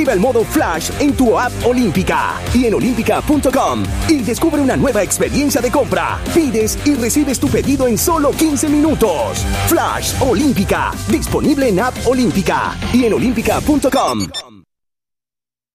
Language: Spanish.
Activa el modo Flash en tu app Olímpica y en olímpica.com y descubre una nueva experiencia de compra. Pides y recibes tu pedido en solo 15 minutos. Flash Olímpica, disponible en app Olímpica y en olímpica.com.